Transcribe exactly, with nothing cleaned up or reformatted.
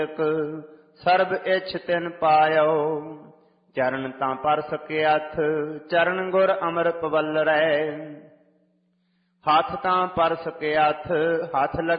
ਸਰਬ ਇਛ ਤਿਨ ਪਾਇਓ। ਚਰਨ ਤਾਂ ਪਰ ਸਕਿਆਥ ਚਰਨ ਗੁਰ ਅੰਮ੍ਰਿਤ ਪਵਲ ਰੈ। ਹੱਥ ਤਾਂ ਪਰ ਸਕਿਆਥ ਹੱਥ